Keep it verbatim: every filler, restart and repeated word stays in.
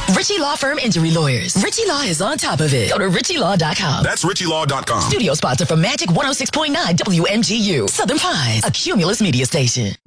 Ritchie Law Firm Injury Lawyers. Ritchie Law is on top of it. Go to ritchie law dot com. That's ritchie law dot com. Studio sponsor for Magic one oh six point nine W M G U. Southern Pines, a Cumulus media station.